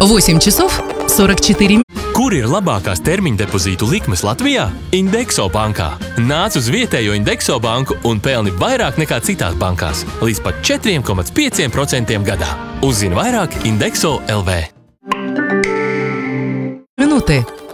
8 часов 44. Kur ir labākās termiņa depozītu likmes Latvijā? Indexo bankā. Nāc uz vietējo Indexo banku un pelni vairāk nekā citās bankās. Līdz pat 4,5% gadā. Uzzini vairāk Indexo LV. Minūtē.